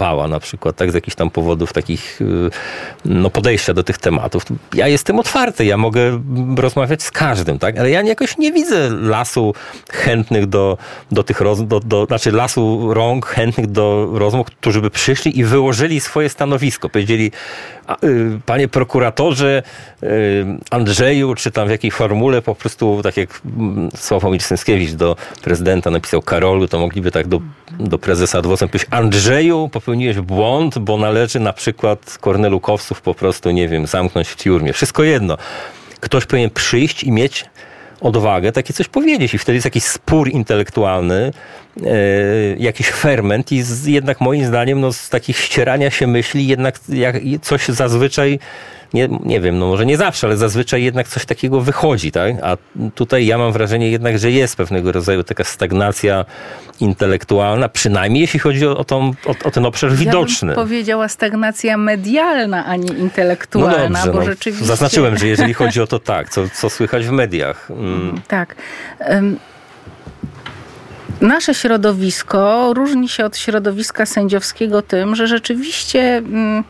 bała na przykład, tak, z jakichś tam powodów takich podejścia do tych tematów. Ja jestem otwarty, ja mogę rozmawiać z każdym, tak, ale ja jakoś nie widzę lasu chętnych do tych znaczy lasu rąk chętnych do rozmów, którzy by przyszli i wyłożyli swoje stanowisko. Powiedzieli, panie prokuratorze Andrzeju, czy tam w jakiej formule, po prostu tak jak Sławomir Sęskiewicz do prezydenta napisał Karolu, to mogliby tak do prezesa adwocem powiedzieć, Andrzeju, popełniłeś błąd, bo należy na przykład Kornelukowców po prostu, nie wiem, zamknąć w tiurmie. Wszystko jedno. Ktoś powinien przyjść i mieć odwagę takie coś powiedzieć i wtedy jest jakiś spór intelektualny, jakiś ferment i jednak moim zdaniem z takich ścierania się myśli jednak coś zazwyczaj, nie wiem, może nie zawsze, ale zazwyczaj jednak coś takiego wychodzi, tak? A tutaj ja mam wrażenie jednak, że jest pewnego rodzaju taka stagnacja intelektualna, przynajmniej jeśli chodzi o ten obszar widoczny. Ja bym powiedziała stagnacja medialna, a nie intelektualna, no dobrze, bo rzeczywiście... Zaznaczyłem, że jeżeli chodzi o to tak, co słychać w mediach. Tak. Nasze środowisko różni się od środowiska sędziowskiego tym, że rzeczywiście...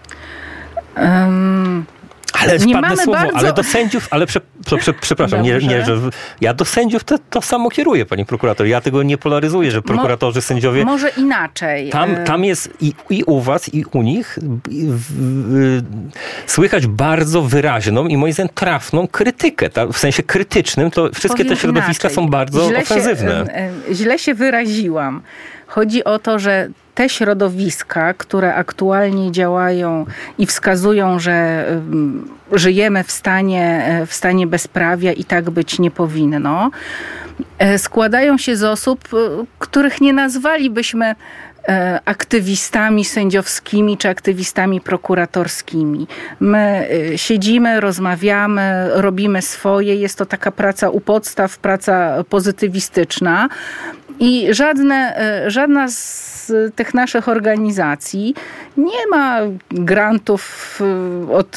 Ale spadne słowo, ale do sędziów, ale przepraszam, że ja do sędziów to samo kieruję, pani prokurator. Ja tego nie polaryzuję, że prokuratorzy, sędziowie... Może inaczej. Tam jest i u was, i u nich słychać bardzo wyraźną i moim zdaniem trafną krytykę. W sensie krytycznym to wszystkie te środowiska są bardzo ofensywne. Źle się wyraziłam. Chodzi o to, że te środowiska, które aktualnie działają i wskazują, że żyjemy w stanie bezprawia i tak być nie powinno, składają się z osób, których nie nazwalibyśmy aktywistami sędziowskimi czy aktywistami prokuratorskimi. My siedzimy, rozmawiamy, robimy swoje. Jest to taka praca u podstaw, praca pozytywistyczna i żadna z tych naszych organizacji nie ma grantów od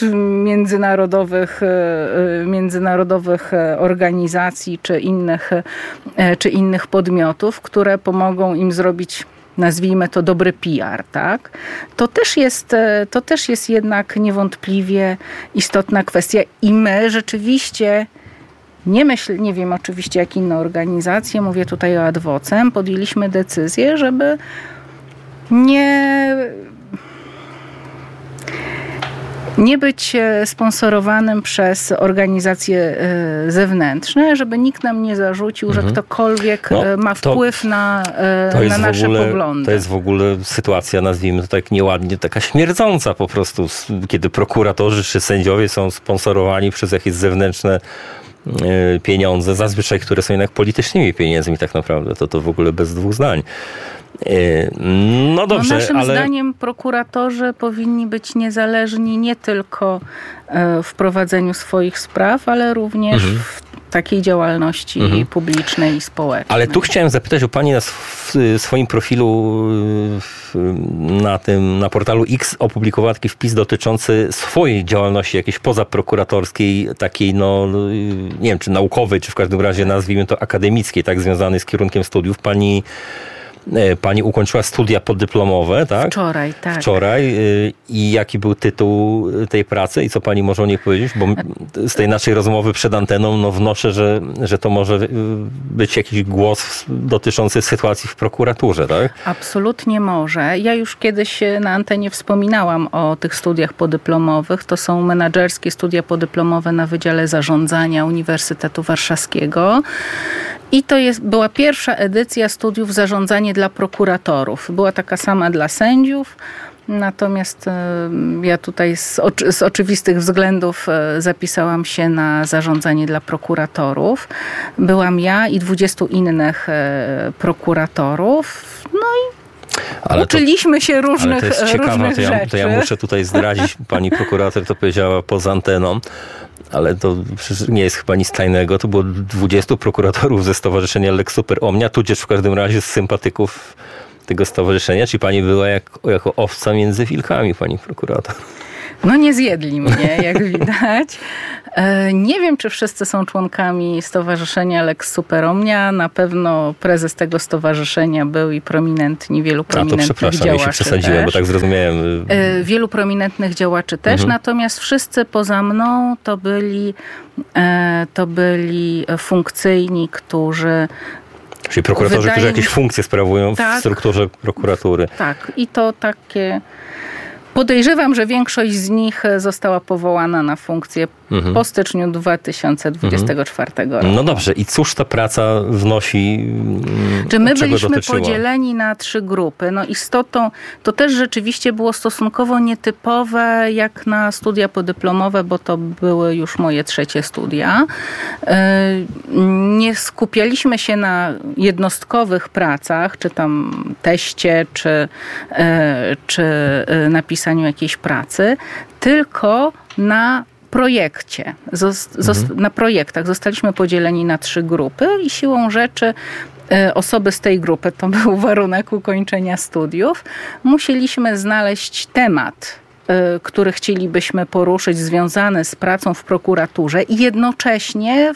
międzynarodowych organizacji czy innych podmiotów, które pomogą im zrobić, nazwijmy to, dobry PR, tak? To też jest jednak niewątpliwie istotna kwestia i my rzeczywiście nie wiem oczywiście jak inne organizacje, mówię tutaj o adwocem, podjęliśmy decyzję, żeby nie być sponsorowanym przez organizacje zewnętrzne, żeby nikt nam nie zarzucił, że ktokolwiek ma wpływ na nasze poglądy. To jest w ogóle sytuacja, nazwijmy to tak nieładnie, taka śmierdząca po prostu, kiedy prokuratorzy czy sędziowie są sponsorowani przez jakieś zewnętrzne pieniądze, zazwyczaj, które są jednak politycznymi pieniędzmi tak naprawdę. To w ogóle bez dwóch zdań. No dobrze, naszym zdaniem prokuratorzy powinni być niezależni nie tylko w prowadzeniu swoich spraw, ale również w takiej działalności publicznej i społecznej. Ale tu chciałem zapytać o pani na swoim profilu na portalu X opublikowała taki wpis dotyczący swojej działalności jakiejś pozapprokuratorskiej, takiej nie wiem, czy naukowej, czy w każdym razie nazwijmy to akademickiej, tak, związanej z kierunkiem studiów. Pani ukończyła studia poddyplomowe, tak? Wczoraj, tak. I jaki był tytuł tej pracy i co pani może o niej powiedzieć? Bo z tej naszej rozmowy przed anteną wnoszę, że to może być jakiś głos dotyczący sytuacji w prokuraturze, tak? Absolutnie może. Ja już kiedyś na antenie wspominałam o tych studiach podyplomowych. To są menadżerskie studia podyplomowe na Wydziale Zarządzania Uniwersytetu Warszawskiego. I to była pierwsza edycja studiów zarządzanie dla prokuratorów. Była taka sama dla sędziów, natomiast ja tutaj z oczywistych względów zapisałam się na zarządzanie dla prokuratorów. Byłam ja i 20 innych prokuratorów. No i uczyliśmy się różnych rzeczy. Ale to jest ciekawe, to ja muszę tutaj zdradzić. Pani prokurator to powiedziała poza anteną, ale to przecież nie jest chyba nic tajnego. To było 20 prokuratorów ze Stowarzyszenia Lex Super Omnia, tudzież w każdym razie z sympatyków tego stowarzyszenia. Czyli pani była jako owca między wilkami, pani prokurator. No nie zjedli mnie, jak widać. Nie wiem, czy wszyscy są członkami Stowarzyszenia Lex Superomnia. Na pewno prezes tego stowarzyszenia był i wielu prominentnych przepraszam, działaczy ja się przesadziłem, też. bo tak zrozumiałem. Wielu prominentnych działaczy też, natomiast wszyscy poza mną to byli funkcyjni, którzy... Czyli prokuratorzy, którzy jakieś funkcje sprawują w strukturze prokuratury. Tak, i to takie... Podejrzewam, że większość z nich została powołana na funkcję po styczniu 2024 roku. No dobrze, i cóż ta praca wnosi? Czy my byliśmy podzieleni na 3 grupy? No istotą, to też rzeczywiście było stosunkowo nietypowe jak na studia podyplomowe, bo to były już moje 3 studia. Nie skupialiśmy się na jednostkowych pracach, czy tam teście, czy napisaniu jakiejś pracy, tylko na projekcie. Na projektach zostaliśmy podzieleni na 3 grupy i siłą rzeczy osoby z tej grupy, to był warunek ukończenia studiów, musieliśmy znaleźć temat, który chcielibyśmy poruszyć, związany z pracą w prokuraturze i jednocześnie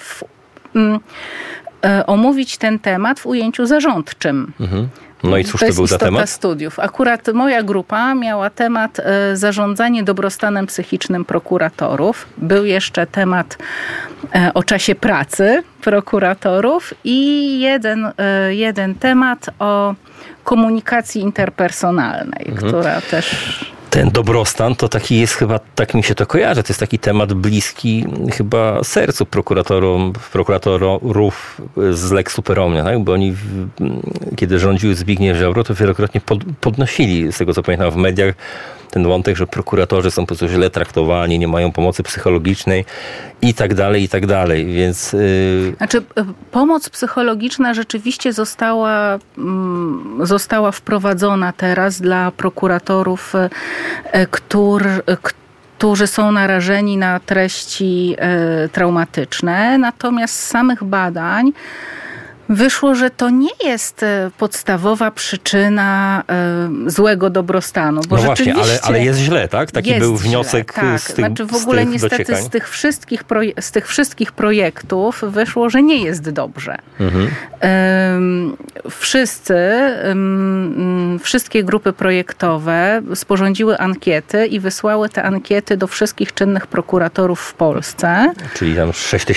omówić ten temat w ujęciu zarządczym. No i cóż to był za temat? Studiów. Akurat moja grupa miała temat zarządzanie dobrostanem psychicznym prokuratorów. Był jeszcze temat o czasie pracy prokuratorów i jeden temat o komunikacji interpersonalnej, która też... Ten dobrostan to taki jest chyba, tak mi się to kojarzy, to jest taki temat bliski chyba sercu prokuratorów z Lex Superomnia, tak? Bo oni, kiedy rządził Zbigniew Ziobro, to wielokrotnie podnosili, z tego co pamiętam w mediach, ten wątek, że prokuratorzy są po prostu źle traktowani, nie mają pomocy psychologicznej i tak dalej, więc... Znaczy, pomoc psychologiczna rzeczywiście została wprowadzona teraz dla prokuratorów, którzy są narażeni na treści traumatyczne, natomiast z samych badań wyszło, że to nie jest podstawowa przyczyna złego dobrostanu. Bo no właśnie, ale jest źle, tak? Taki był wniosek źle, tak. z tych Znaczy w ogóle niestety dociekań. z tych wszystkich projektów wyszło, że nie jest dobrze. Wszystkie grupy projektowe sporządziły ankiety i wysłały te ankiety do wszystkich czynnych prokuratorów w Polsce. Czyli tam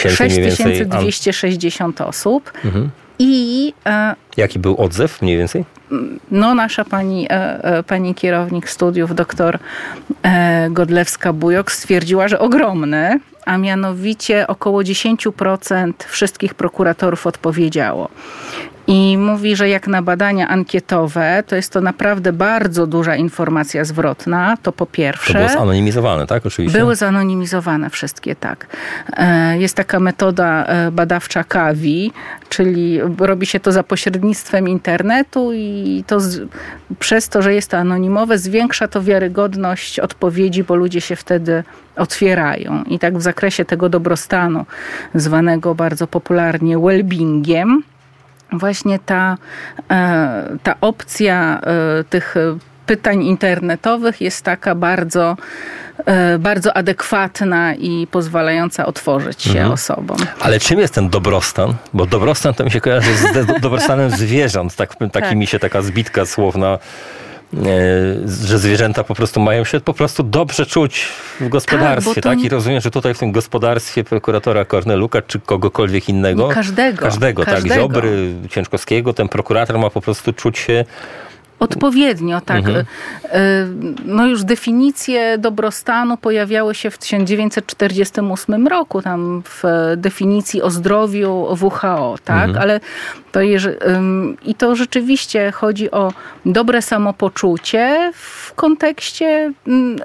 6260 osób. I jaki był odzew mniej więcej? No, nasza pani kierownik studiów, doktor Godlewska-Bujok, stwierdziła, że ogromny, a mianowicie około 10% wszystkich prokuratorów odpowiedziało. I mówi, że jak na badania ankietowe, to jest to naprawdę bardzo duża informacja zwrotna, to po pierwsze. To było zanonimizowane, tak? Oczywiście. Były zanonimizowane wszystkie, tak. Jest taka metoda badawcza CAVI, czyli robi się to za pośrednictwem internetu i to przez to, że jest to anonimowe, zwiększa to wiarygodność odpowiedzi, bo ludzie się wtedy otwierają. I tak w zakresie tego dobrostanu, zwanego bardzo popularnie well-beingiem, właśnie ta opcja tych pytań internetowych jest taka bardzo, bardzo adekwatna i pozwalająca otworzyć się osobom. Ale czym jest ten dobrostan? Bo dobrostan to mi się kojarzy z dobrostanem zwierząt. Taki mi się taka zbitka słowna, że zwierzęta po prostu mają się po prostu dobrze czuć w gospodarstwie, tak? I rozumiem, że tutaj w tym gospodarstwie prokuratora Korneluka, czy kogokolwiek innego. Każdego, tak. Ziobry, Ciężkowskiego, ten prokurator ma po prostu czuć się odpowiednio, tak. No już definicje dobrostanu pojawiały się w 1948 roku, tam w definicji o zdrowiu WHO, tak? Ale i to rzeczywiście chodzi o dobre samopoczucie w kontekście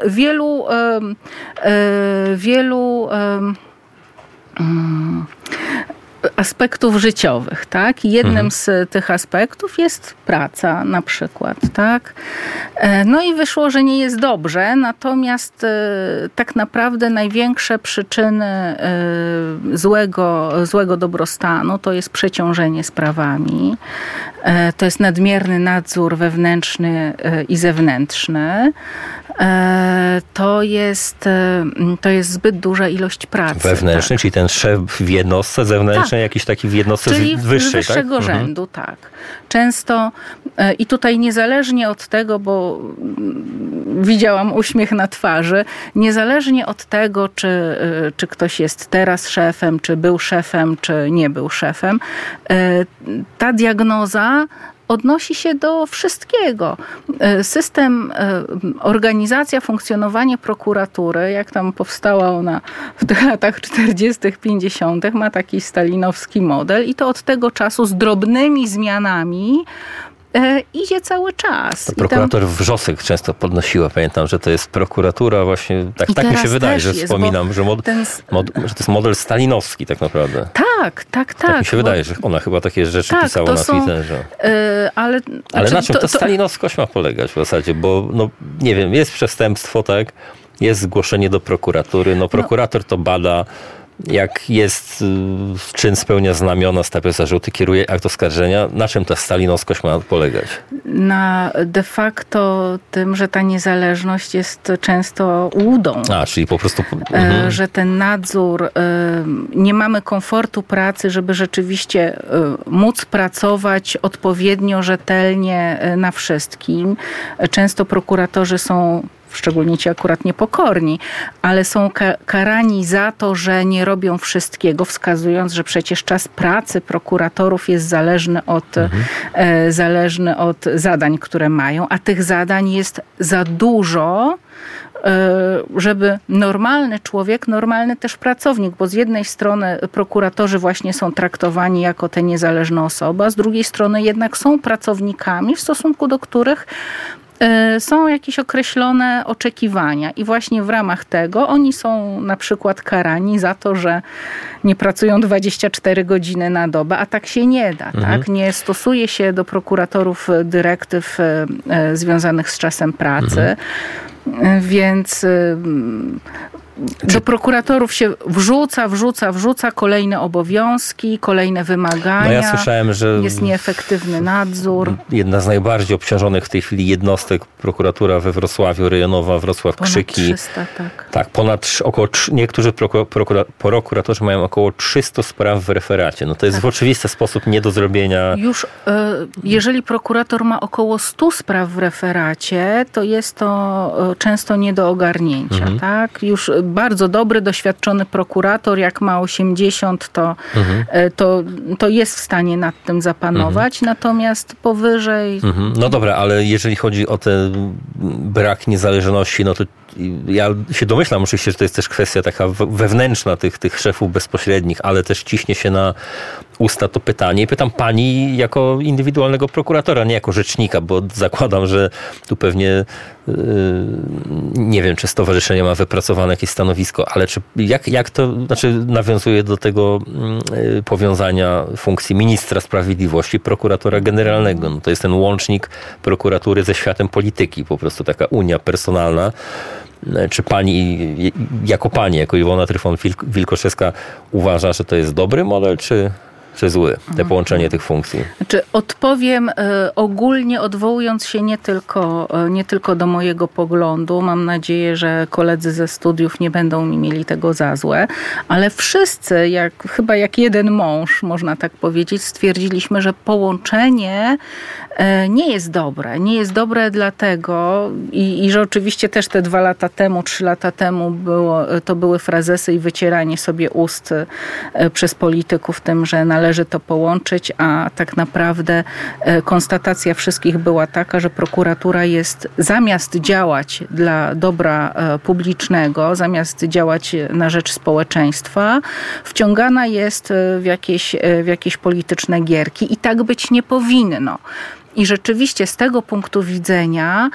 wielu aspektów życiowych, tak? Jednym z tych aspektów jest praca na przykład, tak? No i wyszło, że nie jest dobrze, natomiast tak naprawdę największe przyczyny złego dobrostanu to jest przeciążenie sprawami, to jest nadmierny nadzór wewnętrzny i zewnętrzny, to jest zbyt duża ilość pracy. Wewnętrzny, tak. czyli ten szef w jednostce, zewnętrzny, jakiś taki w jednostce czyli wyższej, wyższego tak? rzędu, tak. Często i tutaj niezależnie od tego, bo widziałam uśmiech na twarzy, niezależnie od tego, czy ktoś jest teraz szefem, czy był szefem, czy nie był szefem, ta diagnoza odnosi się do wszystkiego. System, organizacja, funkcjonowanie prokuratury, jak tam powstała ona w tych latach 40., 50., ma taki stalinowski model i to od tego czasu z drobnymi zmianami idzie cały czas. To prokurator Wrzosek często podnosiła, pamiętam, że to jest prokuratura właśnie, tak mi się wydaje, że wspominam, że to jest model stalinowski tak naprawdę. Tak. Tak mi się wydaje, że ona chyba takie rzeczy pisała na Twitterze. Ale na czym ta stalinowskość ma polegać w zasadzie? Bo nie wiem, jest przestępstwo, tak? Jest zgłoszenie do prokuratury, prokurator to bada, jak jest czyn spełnia znamiona, stawia zarzuty, kieruje akt oskarżenia. Na czym ta stalinowskość ma polegać? Na de facto tym, że ta niezależność jest często łudą. Czyli po prostu... Że ten nadzór, nie mamy komfortu pracy, żeby rzeczywiście móc pracować odpowiednio, rzetelnie na wszystkim. Często prokuratorzy są, szczególnie ci akurat niepokorni, ale są karani za to, że nie robią wszystkiego, wskazując, że przecież czas pracy prokuratorów jest zależny od zadań, które mają, a tych zadań jest za dużo, żeby normalny człowiek, normalny też pracownik, bo z jednej strony prokuratorzy właśnie są traktowani jako te niezależne osoby, a z drugiej strony jednak są pracownikami, w stosunku do których są jakieś określone oczekiwania i właśnie w ramach tego oni są na przykład karani za to, że nie pracują 24 godziny na dobę, a tak się nie da. Tak? Nie stosuje się do prokuratorów dyrektyw związanych z czasem pracy, więc do prokuratorów się wrzuca kolejne obowiązki, kolejne wymagania. Ja słyszałem, że jest nieefektywny nadzór. Jedna z najbardziej obciążonych w tej chwili jednostek, prokuratura we Wrocławiu, rejonowa Wrocław-Krzyki. Ponad 300, tak. Tak, niektórzy prokuratorzy mają około 300 spraw w referacie. To jest w oczywisty sposób nie do zrobienia. Już jeżeli prokurator ma około 100 spraw w referacie, to jest to często nie do ogarnięcia. Tak? Już bardzo dobry, doświadczony prokurator, jak ma 80, to jest w stanie nad tym zapanować, natomiast powyżej... No dobra, ale jeżeli chodzi o ten brak niezależności, to ja się domyślam oczywiście, że to jest też kwestia taka wewnętrzna tych szefów bezpośrednich, ale też ciśnie się na usta to pytanie. I pytam pani jako indywidualnego prokuratora, nie jako rzecznika, bo zakładam, że tu pewnie nie wiem, czy stowarzyszenie ma wypracowane jakieś stanowisko, ale jak to nawiązuje do tego powiązania funkcji ministra sprawiedliwości, prokuratora generalnego. To jest ten łącznik prokuratury ze światem polityki, po prostu taka unia personalna. Czy pani, jako Iwona Tryfon-Wilkoszewska uważa, że to jest dobry model, czy zły, połączenie tych funkcji? Odpowiem ogólnie, odwołując się nie tylko do mojego poglądu. Mam nadzieję, że koledzy ze studiów nie będą mi mieli tego za złe, ale wszyscy, chyba jak jeden mąż, można tak powiedzieć, stwierdziliśmy, że połączenie nie jest dobre. Nie jest dobre dlatego i że oczywiście też te 2 lata temu, 3 lata temu to były frazesy i wycieranie sobie ust przez polityków tym, że należy to połączyć, a tak naprawdę konstatacja wszystkich była taka, że prokuratura jest, zamiast działać dla dobra publicznego, zamiast działać na rzecz społeczeństwa, wciągana jest w jakieś polityczne gierki i tak być nie powinno. I rzeczywiście z tego punktu widzenia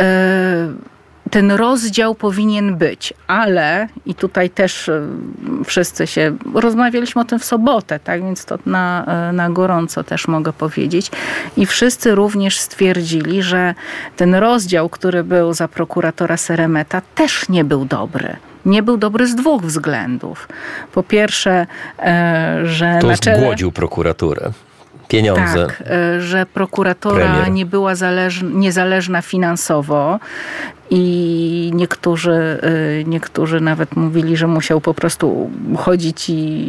ten rozdział powinien być, ale i tutaj też wszyscy rozmawialiśmy o tym w sobotę, tak, więc to na gorąco też mogę powiedzieć i wszyscy również stwierdzili, że ten rozdział, który był za prokuratora Seremeta, też nie był dobry. Nie był dobry z 2 względów. Po pierwsze, że to zgłodził prokuraturę. pieniądze. Tak, że prokuratura Premier. nie była niezależna finansowo i niektórzy nawet mówili, że musiał po prostu chodzić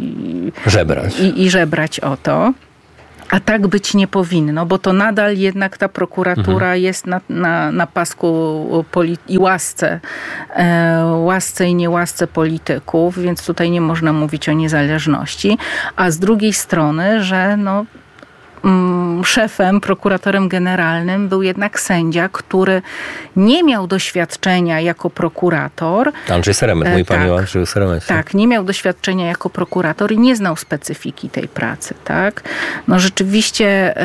i żebrać o to. A tak być nie powinno, bo to nadal jednak ta prokuratura jest na pasku i łasce i niełasce polityków, więc tutaj nie można mówić o niezależności. A z drugiej strony, że szefem, prokuratorem generalnym był jednak sędzia, który nie miał doświadczenia jako prokurator. Andrzej Seremet, mój pani o Andrzeju Seremecie. Tak, nie miał doświadczenia jako prokurator i nie znał specyfiki tej pracy, tak? No rzeczywiście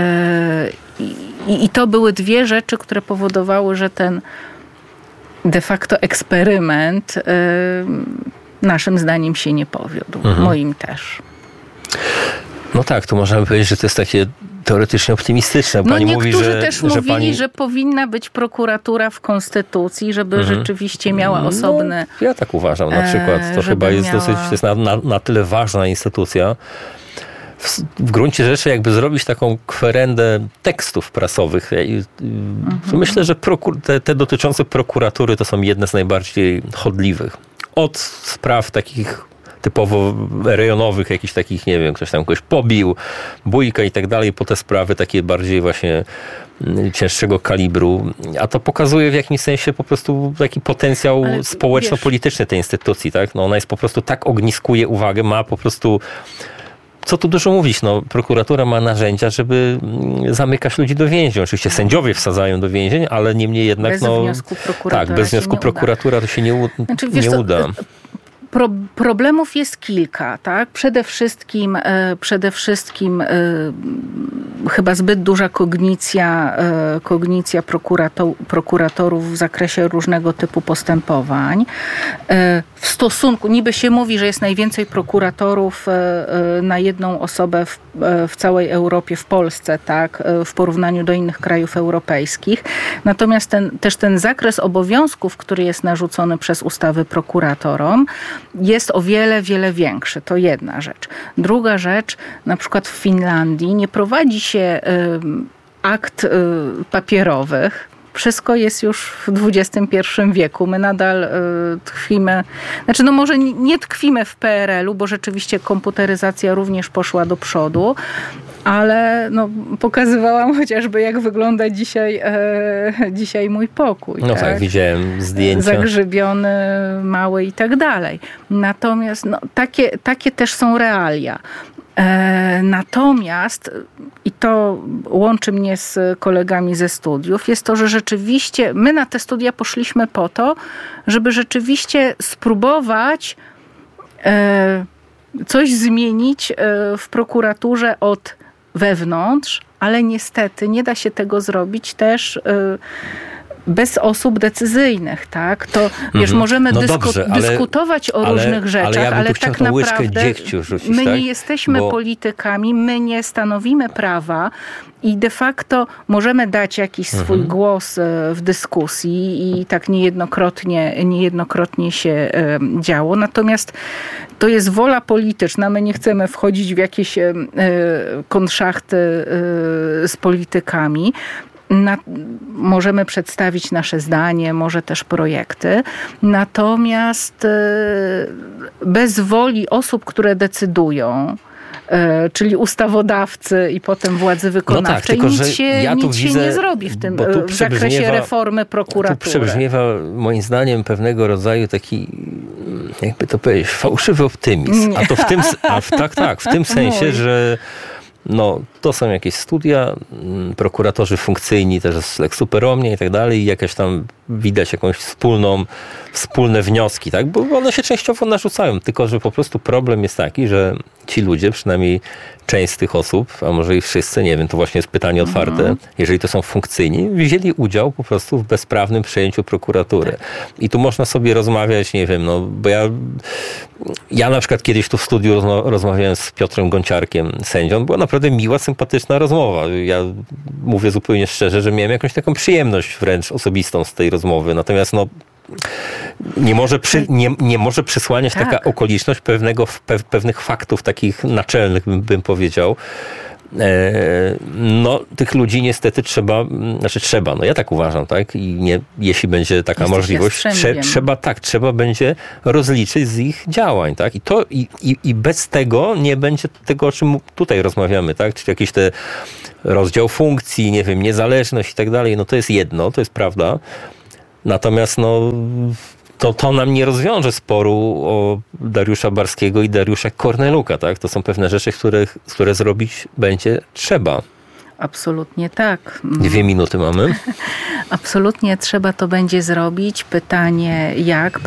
i to były dwie rzeczy, które powodowały, że ten de facto eksperyment naszym zdaniem się nie powiódł. Moim też. No tak, tu możemy powiedzieć, że to jest takie teoretycznie optymistyczne. Pani niektórzy mówi, że, też mówili, że powinna być prokuratura w Konstytucji, żeby rzeczywiście miała osobne... No, ja tak uważam na przykład. To chyba jest dosyć, to jest na tyle ważna instytucja. W gruncie rzeczy jakby zrobić taką kwerendę tekstów prasowych. Myślę, że te dotyczące prokuratury to są jedne z najbardziej chodliwych. Od spraw takich typowo rejonowych, jakichś takich, nie wiem, ktoś tam kogoś pobił, bójka i tak dalej, po te sprawy takie bardziej właśnie cięższego kalibru. A to pokazuje w jakimś sensie po prostu taki potencjał społeczno-polityczny tej instytucji, tak? No ona jest po prostu tak ogniskuje uwagę, ma po prostu... Co tu dużo mówić? No, prokuratura ma narzędzia, żeby zamykać ludzi do więzień. Oczywiście sędziowie wsadzają do więzień, ale niemniej jednak... Bez wniosku prokuratora tak, bez wniosku prokuratura to się nie uda. Problemów jest kilka, tak? Przede wszystkim chyba zbyt duża kognicja prokuratorów w zakresie różnego typu postępowań. W stosunku, niby się mówi, że jest najwięcej prokuratorów na jedną osobę w całej Europie, w Polsce, tak? W porównaniu do innych krajów europejskich. Natomiast ten zakres obowiązków, który jest narzucony przez ustawy prokuratorom, jest o wiele, wiele większy. To jedna rzecz. Druga rzecz, na przykład w Finlandii nie prowadzi się akt papierowych. Wszystko jest już w XXI wieku. My nadal tkwimy, może nie tkwimy w PRL-u, bo rzeczywiście komputeryzacja również poszła do przodu, ale pokazywałam chociażby, jak wygląda dzisiaj mój pokój. No tak, widziałem zdjęcia. Zagrzybiony, mały i tak dalej. Natomiast takie też są realia. Natomiast, i to łączy mnie z kolegami ze studiów, jest to, że rzeczywiście my na te studia poszliśmy po to, żeby rzeczywiście spróbować coś zmienić w prokuraturze od wewnątrz, ale niestety nie da się tego zrobić też bez osób decyzyjnych, tak? To możemy dyskutować o różnych rzeczach, ale tak naprawdę rzucić, my nie jesteśmy politykami, my nie stanowimy prawa i de facto możemy dać jakiś swój głos w dyskusji i tak niejednokrotnie się działo. Natomiast to jest wola polityczna. My nie chcemy wchodzić w jakieś konszachty z politykami. Możemy przedstawić nasze zdanie, może też projekty. Natomiast bez woli osób, które decydują, czyli ustawodawcy i potem władzy wykonawczej, nic się nie zrobi w zakresie reformy prokuratury. Tu przebrzmiewa moim zdaniem pewnego rodzaju taki, jakby to powiedzieć, fałszywy optymizm. Nie. A to w tym sensie, że to są jakieś studia, prokuratorzy funkcyjni też jest lex super omnia i tak dalej, i jakaś tam widać jakąś wspólne wnioski, tak? Bo one się częściowo narzucają, tylko że po prostu problem jest taki, że ci ludzie, przynajmniej część z tych osób, a może i wszyscy, nie wiem, to właśnie jest pytanie otwarte, jeżeli to są funkcyjni, wzięli udział po prostu w bezprawnym przejęciu prokuratury. Tak. I tu można sobie rozmawiać, nie wiem, bo ja na przykład kiedyś tu w studiu rozmawiałem z Piotrem Gonciarkiem, sędzią, była naprawdę miła, sympatyczna rozmowa. Ja mówię zupełnie szczerze, że miałem jakąś taką przyjemność wręcz osobistą z tej rozmowy. Natomiast nie może przysłaniać taka okoliczność pewnych faktów takich naczelnych, bym powiedział. no tych ludzi niestety trzeba, no ja tak uważam, tak? I nie, jeśli będzie taka możliwość, trzeba będzie rozliczyć z ich działań, tak? I bez tego nie będzie tego, o czym tutaj rozmawiamy, tak? Czyli jakiś te rozdział funkcji, nie wiem, niezależność i tak dalej, no to jest jedno, to jest prawda. Natomiast no to nam nie rozwiąże sporu o Dariusza Barskiego i Dariusza Korneluka, tak? To są pewne rzeczy, które zrobić będzie trzeba. Absolutnie tak. 2 minuty mamy. Absolutnie trzeba to będzie zrobić. Pytanie jak?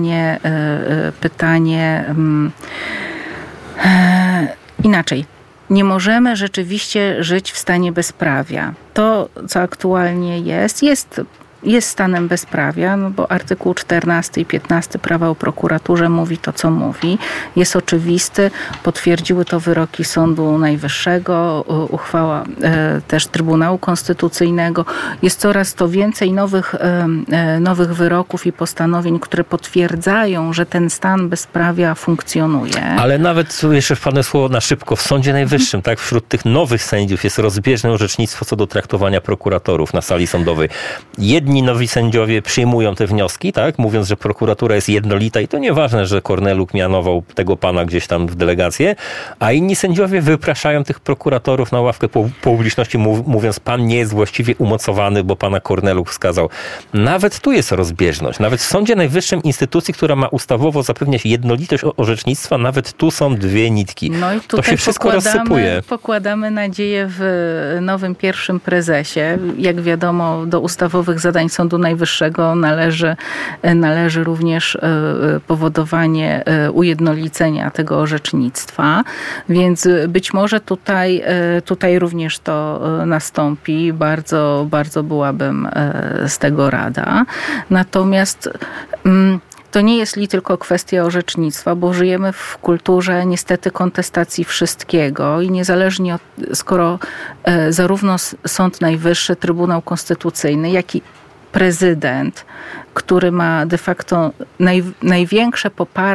Inaczej. Nie możemy rzeczywiście żyć w stanie bezprawia. To, co aktualnie jest stanem bezprawia, no bo artykuł 14 i 15 prawa o prokuraturze mówi to, co mówi. Jest oczywisty. Potwierdziły to wyroki Sądu Najwyższego, uchwała też Trybunału Konstytucyjnego. jest coraz to więcej nowych wyroków i postanowień, które potwierdzają, że ten stan bezprawia funkcjonuje. Ale nawet, jeszcze wpadnę słowo na szybko, w Sądzie Najwyższym, tak, wśród tych nowych sędziów jest rozbieżne orzecznictwo co do traktowania prokuratorów na sali sądowej. Jedni nowi sędziowie przyjmują te wnioski, tak, mówiąc, że prokuratura jest jednolita i to nieważne, że Korneluk mianował tego pana gdzieś tam w delegację, a inni sędziowie wypraszają tych prokuratorów na ławkę publiczności, mówiąc, pan nie jest właściwie umocowany, bo pana Korneluk wskazał. Nawet tu jest rozbieżność. Nawet w Sądzie Najwyższym, instytucji, która ma ustawowo zapewniać jednolitość orzecznictwa, nawet tu są dwie nitki. No i to się wszystko rozsypuje. Pokładamy nadzieję w nowym pierwszym prezesie. Jak wiadomo, do ustawowych zadań Sądu Najwyższego należy również powodowanie ujednolicenia tego orzecznictwa, więc być może tutaj również to nastąpi. Bardzo, bardzo byłabym z tego rada. Natomiast to nie jest tylko kwestia orzecznictwa, bo żyjemy w kulturze niestety kontestacji wszystkiego i niezależnie od, skoro zarówno Sąd Najwyższy, Trybunał Konstytucyjny, jak i prezydent, który ma de facto największe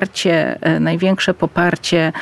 poparcie,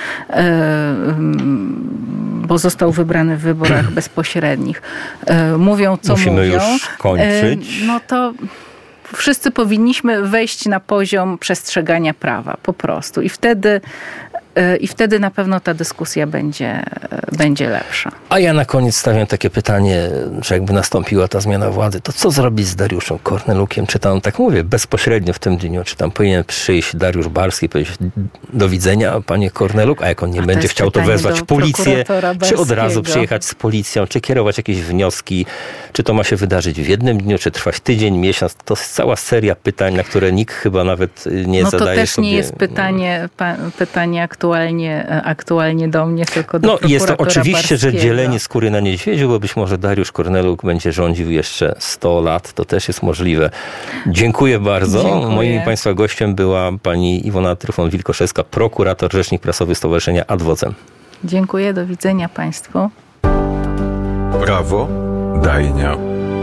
bo został wybrany w wyborach bezpośrednich, mówią, co Musimy mówią. Już kończyć. No to wszyscy powinniśmy wejść na poziom przestrzegania prawa, po prostu. I wtedy na pewno ta dyskusja będzie lepsza. A ja na koniec stawiam takie pytanie, że jakby nastąpiła ta zmiana władzy, to co zrobić z Dariuszem Kornelukiem? Czy tam, tak mówię, bezpośrednio w tym dniu, czy tam powinien przyjść Dariusz Barski i powiedzieć do widzenia, panie Korneluk, a jak on nie będzie chciał, to wezwać policję, czy od razu przyjechać z policją, czy kierować jakieś wnioski, czy to ma się wydarzyć w jednym dniu, czy trwać tydzień, miesiąc. To jest cała seria pytań, na które nikt chyba nawet nie zadaje sobie. No to też nie jest pytanie aktualnie do mnie, tylko do prokuratora jest to oczywiście, Barskiego. że dzielenie skóry na niedźwiedziu, bo być może Dariusz Korneluk będzie rządził jeszcze 100 lat. To też jest możliwe. Dziękuję bardzo. Dziękuję. Moim Państwa gościem była pani Iwona Tryfon-Wilkoszewska, prokurator, rzecznik prasowy Stowarzyszenia Ad Vocem. Dziękuję, do widzenia Państwu. Prawo Dajnia.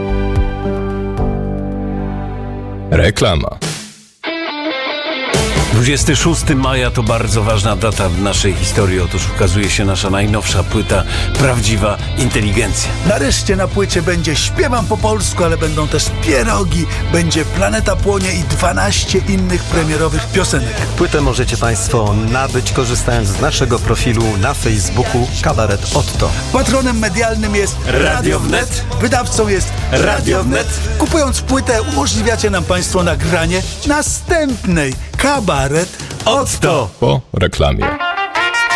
Reklama. 26 maja to bardzo ważna data w naszej historii. Otóż ukazuje się nasza najnowsza płyta Prawdziwa Inteligencja. Nareszcie na płycie będzie Śpiewam po polsku, ale będą też pierogi, będzie Planeta Płonie i 12 innych premierowych piosenek. Płytę możecie Państwo nabyć, korzystając z naszego profilu na Facebooku Kabaret Otto. Patronem medialnym jest Radio Wnet. Wydawcą jest Radio Wnet. Kupując płytę umożliwiacie nam Państwo nagranie następnej Kabaret Otto. Po reklamie.